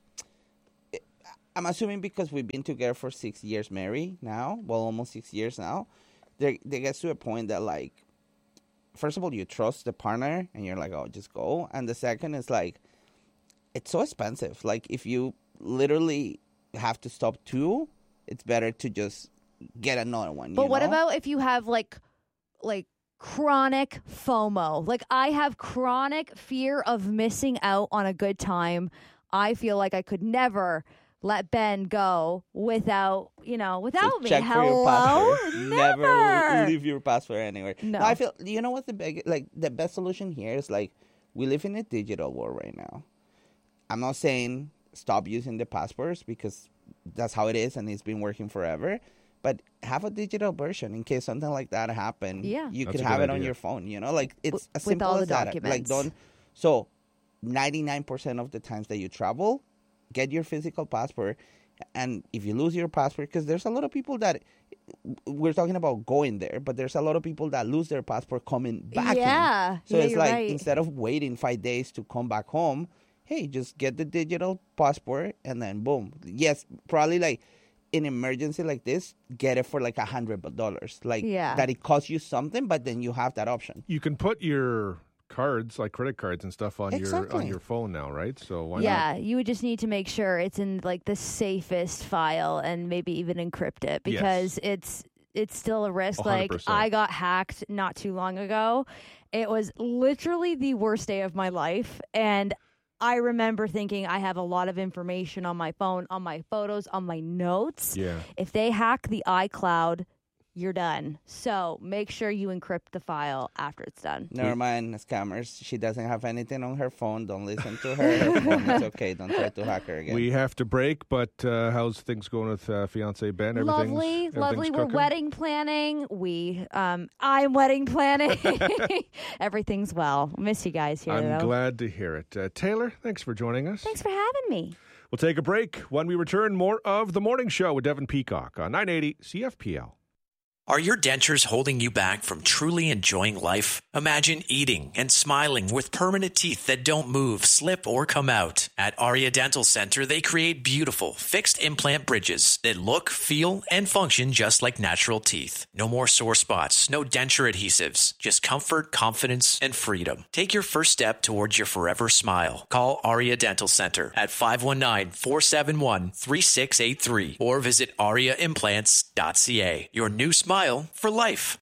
I'm assuming because we've been together for six years married now, well, almost six years now, there, there gets to a point that, like, first of all, you trust the partner, and you're like, oh, just go. And the second is, like, it's so expensive. Like, if you literally have to stop two, it's better to just get another one. But you what know? about if you have, like, like chronic FOMO? Like, I have chronic fear of missing out on a good time. I feel like I could never let Ben go without, you know, without So me. check for your Hello? passport. Never. Never leave your passport anywhere. No. I feel, you know what the big, like, the best solution here is, like, we live in a digital world right now. I'm not saying stop using the passports because that's how it is and it's been working forever. But have a digital version in case something like that happened. Yeah. You That's could a have good it on idea. your phone, you know? Like, it's as With simple all as the that. Like, documents. don't... So, ninety-nine percent of the times that you travel, get your physical passport. And if you lose your passport, because there's a lot of people that... We're talking about going there, but there's a lot of people that lose their passport coming back in. Yeah. So Yeah, it's you're like, right. instead of waiting five days to come back home, hey, just get the digital passport and then boom. Yes, probably like... in emergency like this, get it for like a hundred dollars. Like Yeah. that it costs you something, but then you have that option. You can put your cards, like credit cards and stuff, on your Exactly. on your phone now, right? So why yeah, not? you would just need to make sure it's in like the safest file and maybe even encrypt it because it's it's still a risk. one hundred Like percent. I got hacked not too long ago. It was literally the worst day of my life, and I remember thinking I have a lot of information on my phone, on my photos, on my notes. Yeah. If they hack the iCloud, you're done. So make sure you encrypt the file after it's done. Never mind, scammers. She doesn't have anything on her phone. Don't listen to her. Her phone is okay. Don't try to hack her again. We have to break, but uh, how's things going with uh, fiance Ben? Everything's, Lovely, everything's lovely. We're cooking? wedding planning. We, um, I'm wedding planning. Everything's well. Miss you guys here, I'm though. glad to hear it. Uh, Taylor, thanks for joining us. Thanks for having me. We'll take a break. When we return, more of The Morning Show with Devin Peacock on nine eighty C F P L. Are your dentures holding you back from truly enjoying life? Imagine eating and smiling with permanent teeth that don't move, slip, or come out. At Aria Dental Center, they create beautiful, fixed implant bridges that look, feel, and function just like natural teeth. No more sore spots, no denture adhesives, just comfort, confidence, and freedom. Take your first step towards your forever smile. Call Aria Dental Center at five one nine, four seven one, three six eight three or visit aria implants dot c a. Your new smile for life.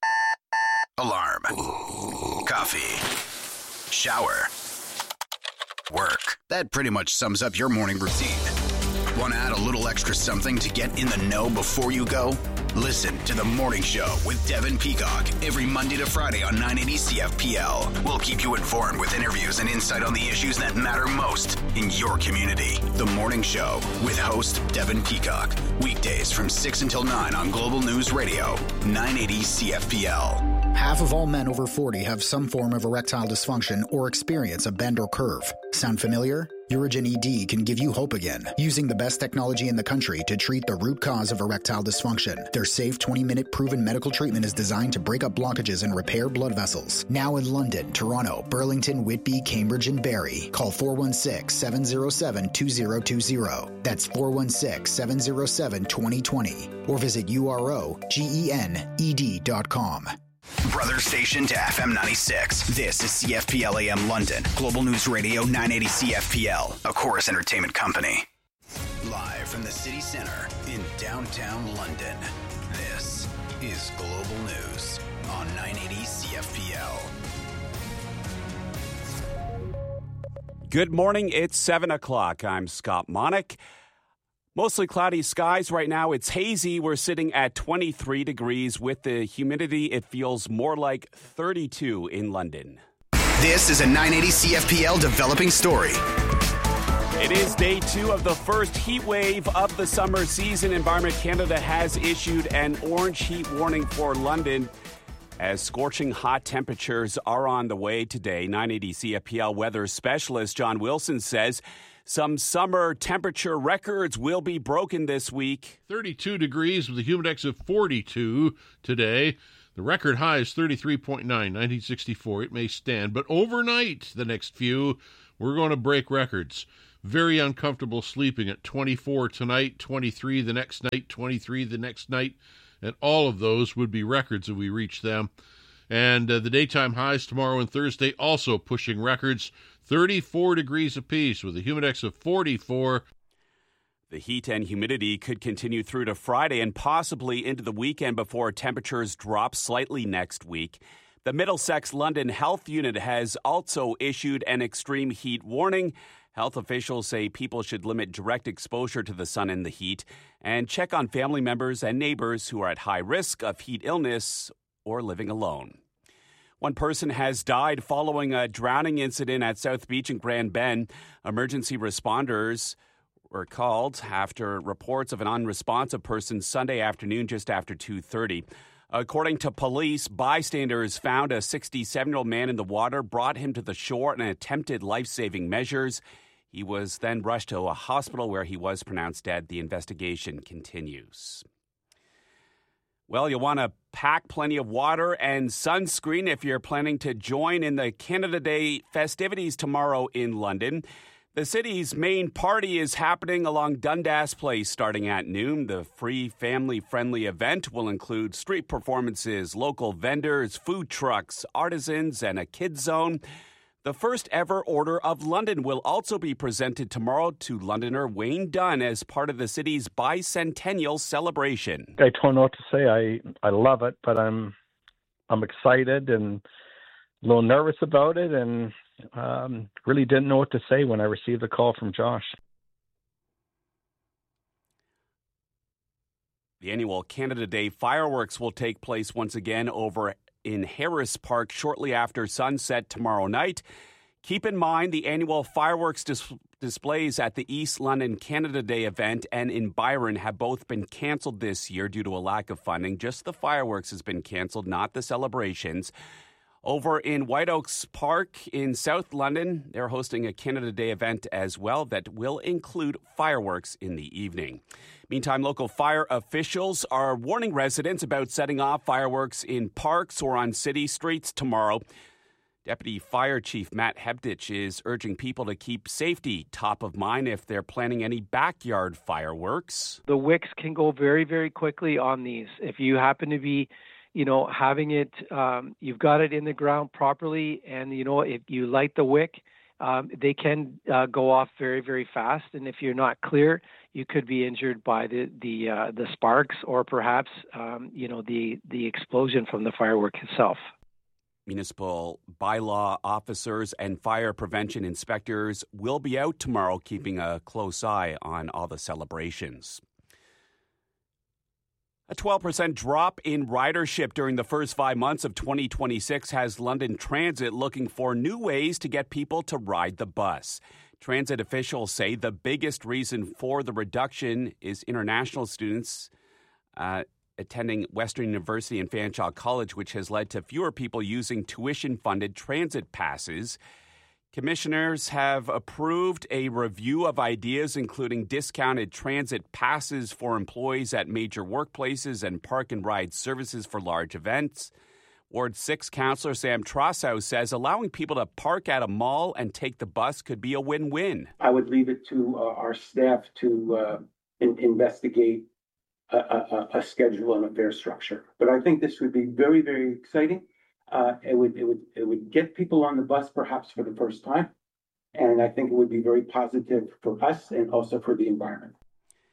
Alarm. Coffee. Shower. Work. That pretty much sums up your morning routine. Want to add a little extra something to get in the know before you go? Listen to The Morning Show with Devin Peacock every Monday to Friday on nine eighty C F P L. We'll keep you informed with interviews and insight on the issues that matter most in your community. The Morning Show with host Devin Peacock. Weekdays from six until nine on Global News Radio, nine eighty C F P L. Half of all men over forty have some form of erectile dysfunction or experience a bend or curve. Sound familiar? Urigen E D can give you hope again, using the best technology in the country to treat the root cause of erectile dysfunction. Their safe twenty-minute proven medical treatment is designed to break up blockages and repair blood vessels. Now in London, Toronto, Burlington, Whitby, Cambridge, and Barrie. Call four one six, seven zero seven, two zero two zero. That's four one six, seven zero seven, two zero two zero. Or visit U R O G E N E D dot com. Brother station to F M ninety-six. This is C F P L A M London. Global News Radio nine eighty C F P L. A Chorus Entertainment Company. Live from the city center in downtown London. This is Global News on nine eighty C F P L. Good morning. It's seven o'clock. I'm Scott Monick. Mostly cloudy skies right now. It's hazy. We're sitting at twenty-three degrees. With the humidity, it feels more like thirty-two in London. This is a nine eighty C F P L developing story. It is day two of the first heat wave of the summer season. Environment Canada has issued an orange heat warning for London as scorching hot temperatures are on the way today. nine eighty C F P L weather specialist John Wilson says some summer temperature records will be broken this week. thirty-two degrees with a humidex of forty-two today. The record high is thirty-three point nine, nineteen sixty-four. It may stand, but overnight, the next few, we're going to break records. Very uncomfortable sleeping at twenty-four tonight, twenty-three the next night, twenty-three the next night. And all of those would be records if we reach them. And uh, the daytime highs tomorrow and Thursday also pushing records. thirty-four degrees apiece with a humidex of forty-four. The heat and humidity could continue through to Friday and possibly into the weekend before temperatures drop slightly next week. The Middlesex London Health Unit has also issued an extreme heat warning. Health officials say people should limit direct exposure to the sun and the heat and check on family members and neighbors who are at high risk of heat illness or living alone. One person has died following a drowning incident at South Beach in Grand Bend. Emergency responders were called after reports of an unresponsive person Sunday afternoon just after two thirty. According to police, bystanders found a sixty-seven-year-old man in the water, brought him to the shore and attempted life-saving measures. He was then rushed to a hospital where he was pronounced dead. The investigation continues. Well, you'll want to pack plenty of water and sunscreen if you're planning to join in the Canada Day festivities tomorrow in London. The city's main party is happening along Dundas Place starting at noon. The free, family-friendly event will include street performances, local vendors, food trucks, artisans, and a kids zone. The first ever Order of London will also be presented tomorrow to Londoner Wayne Dunn as part of the city's bicentennial celebration. I don't know what to say. I, I love it, but I'm I'm excited and a little nervous about it, and um, really didn't know what to say when I received the call from Josh. The annual Canada Day fireworks will take place once again over in Harris Park shortly after sunset tomorrow night. Keep in mind the annual fireworks dis- displays at the East London Canada Day event and in Byron have both been canceled this year due to a lack of funding. Just the fireworks has been canceled, not the celebrations. Over in White Oaks Park in South London, they're hosting a Canada Day event as well that will include fireworks in the evening. Meantime, local fire officials are warning residents about setting off fireworks in parks or on city streets tomorrow. Deputy Fire Chief Matt Hebditch is urging people to keep safety top of mind if they're planning any backyard fireworks. The wicks can go very, very quickly on these. If you happen to be you know, having it, um, you've got it in the ground properly, and, you know, if you light the wick, um, they can uh, go off very, very fast. And if you're not clear, you could be injured by the the, uh, the sparks or perhaps, um, you know, the, the explosion from the firework itself. Municipal bylaw officers and fire prevention inspectors will be out tomorrow keeping a close eye on all the celebrations. A twelve percent drop in ridership during the first five months of twenty twenty-six has London Transit looking for new ways to get people to ride the bus. Transit officials say the biggest reason for the reduction is international students uh, attending Western University and Fanshawe College, which has led to fewer people using tuition-funded transit passes. Commissioners have approved a review of ideas, including discounted transit passes for employees at major workplaces and park and ride services for large events. Ward six Councillor Sam Trossow says allowing people to park at a mall and take the bus could be a win-win. I would leave it to uh, our staff to uh, in- investigate a, a, a schedule and a fare structure. But I think this would be very, very exciting. Uh, it would it would it would get people on the bus perhaps for the first time, and I think it would be very positive for us and also for the environment.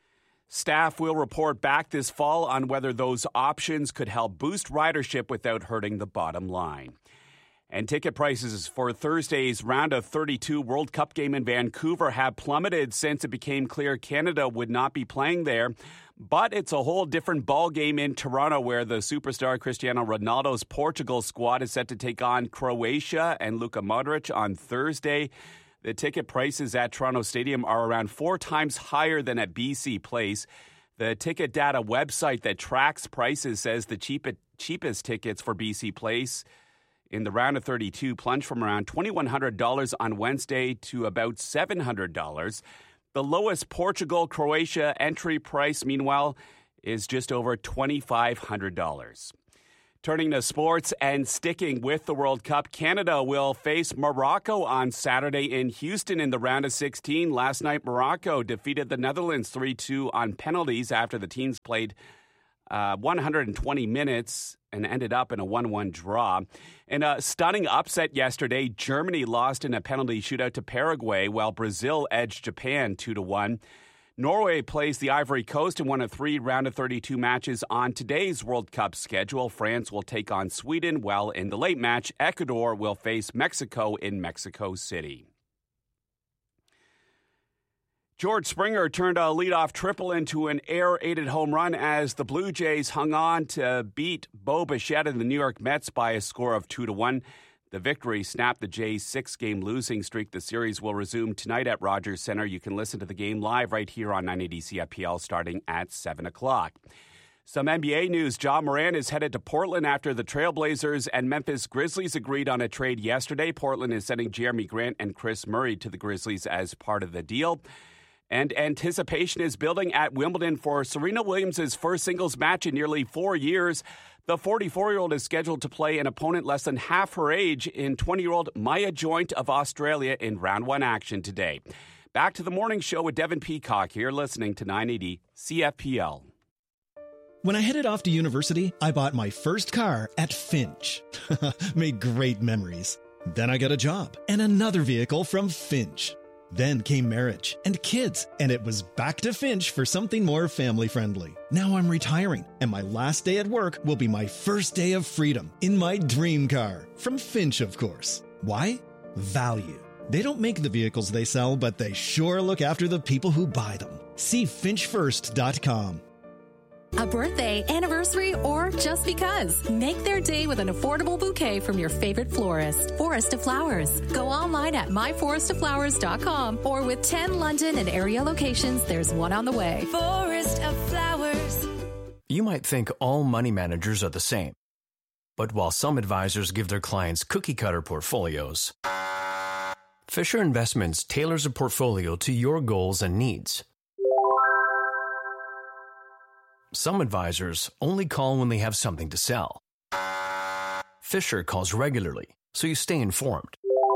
Staff will report back this fall on whether those options could help boost ridership without hurting the bottom line. And ticket prices for Thursday's round of thirty-two World Cup game in Vancouver have plummeted since it became clear Canada would not be playing there. But it's a whole different ball game in Toronto, where the superstar Cristiano Ronaldo's Portugal squad is set to take on Croatia and Luka Modric on Thursday. The ticket prices at Toronto Stadium are around four times higher than at B C Place. The ticket data website that tracks prices says the cheap, cheapest tickets for B C Place in the round of thirty-two plunged from around twenty-one hundred dollars on Wednesday to about seven hundred dollars. The lowest Portugal-Croatia entry price, meanwhile, is just over twenty-five hundred dollars. Turning to sports and sticking with the World Cup, Canada will face Morocco on Saturday in Houston in the round of sixteen. Last night, Morocco defeated the Netherlands three two on penalties after the teams played uh, one hundred twenty minutes and ended up in a one one draw. In a stunning upset yesterday, Germany lost in a penalty shootout to Paraguay, while Brazil edged Japan two to one. Norway plays the Ivory Coast in one of three round of thirty-two matches on today's World Cup schedule. France will take on Sweden, while in the late match, Ecuador will face Mexico in Mexico City. George Springer turned a leadoff triple into an air-aided home run as the Blue Jays hung on to beat Bo Bichette and the New York Mets by a score of two to one. The victory snapped the Jays' six-game losing streak. The series will resume tonight at Rogers Center. You can listen to the game live right here on nine eighty C F P L starting at seven o'clock. Some N B A news. Ja Morant is headed to Portland after the Trailblazers and Memphis Grizzlies agreed on a trade yesterday. Portland is sending Jeremy Grant and Chris Murray to the Grizzlies as part of the deal. And anticipation is building at Wimbledon for Serena Williams' first singles match in nearly four years. The forty-four-year-old is scheduled to play an opponent less than half her age in twenty-year-old Maya Joint of Australia in round one action today. Back to the morning show with Devin Peacock here, listening to nine eighty C F P L. When I headed off to university, I bought my first car at Finch. Made great memories. Then I got a job and another vehicle from Finch. Then came marriage and kids, and it was back to Finch for something more family-friendly. Now I'm retiring, and my last day at work will be my first day of freedom in my dream car. From Finch, of course. Why? Value. They don't make the vehicles they sell, but they sure look after the people who buy them. See finch first dot com. A birthday, anniversary, or just because. Make their day with an affordable bouquet from your favorite florist. Forest of Flowers. Go online at my forest of flowers dot com or with ten London and area locations, there's one on the way. Forest of Flowers. You might think all money managers are the same. But while some advisors give their clients cookie-cutter portfolios, Fisher Investments tailors a portfolio to your goals and needs. Some advisors only call when they have something to sell. Fisher calls regularly, so you stay informed.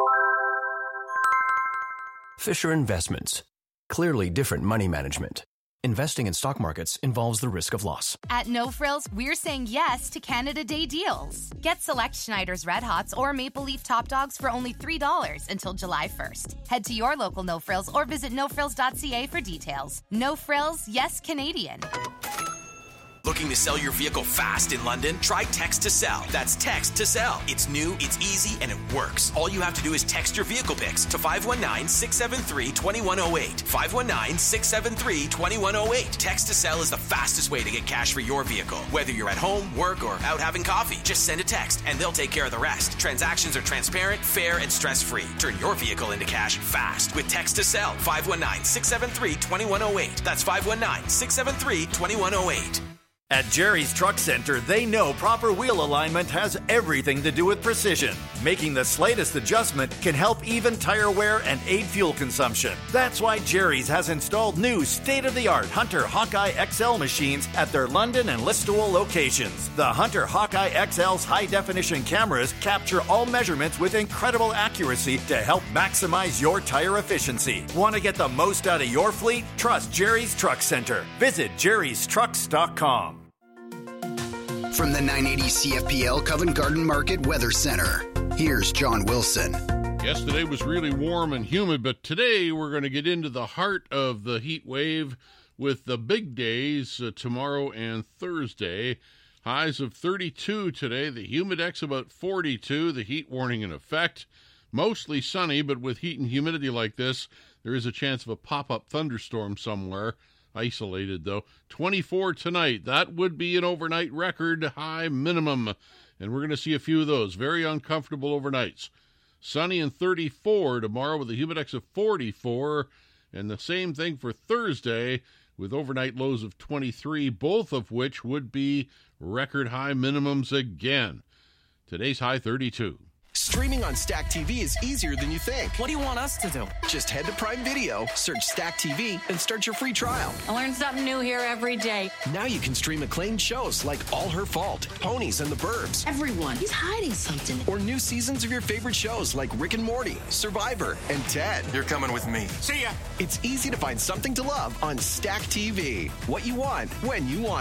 Fisher Investments. Clearly different money management. Investing in stock markets involves the risk of loss. At No Frills, we're saying yes to Canada Day deals. Get select Schneider's Red Hots or Maple Leaf Top Dogs for only three dollars until July first. Head to your local No Frills or visit no frills dot c a for details. No Frills, yes Canadian. Looking to sell your vehicle fast in London? Try Text to Sell. That's Text to Sell. It's new, it's easy, and it works. All you have to do is text your vehicle pics to five one nine, six seven three, two one zero eight. five one nine, six seven three, two one zero eight. Text to Sell is the fastest way to get cash for your vehicle. Whether you're at home, work, or out having coffee, just send a text and they'll take care of the rest. Transactions are transparent, fair, and stress-free. Turn your vehicle into cash fast with Text to Sell. five one nine, six seven three, two one zero eight. That's five one nine, six seven three, two one zero eight. At Jerry's Truck Center, they know proper wheel alignment has everything to do with precision. Making the slightest adjustment can help even tire wear and aid fuel consumption. That's why Jerry's has installed new state-of-the-art Hunter Hawkeye X L machines at their London and Listowel locations. The Hunter Hawkeye X L's high-definition cameras capture all measurements with incredible accuracy to help maximize your tire efficiency. Want to get the most out of your fleet? Trust Jerry's Truck Center. Visit jerrys trucks dot com. From the nine eighty C F P L Covent Garden Market Weather Center, here's John Wilson. Yesterday was really warm and humid, but today we're going to get into the heart of the heat wave with the big days uh, tomorrow and Thursday. Highs of thirty-two today. The Humidex about forty-two. The heat warning in effect. Mostly sunny, but with heat and humidity like this, there is a chance of a pop-up thunderstorm somewhere. Isolated, though. twenty-four tonight. That would be an overnight record high minimum. And we're going to see a few of those. Very uncomfortable overnights. Sunny and thirty-four tomorrow with a Humidex of forty-four. And the same thing for Thursday with overnight lows of twenty-three, both of which would be record high minimums again. Today's high thirty-two. Streaming on Stack T V is easier than you think. What do you want us to do? Just head to Prime Video, search Stack T V, and start your free trial. I learn something new here every day. Now you can stream acclaimed shows like All Her Fault, Ponies and the Burbs. Everyone, he's hiding something. Or new seasons of your favorite shows like Rick and Morty, Survivor, and Ted. You're coming with me. See ya! It's easy to find something to love on Stack T V. What you want, when you want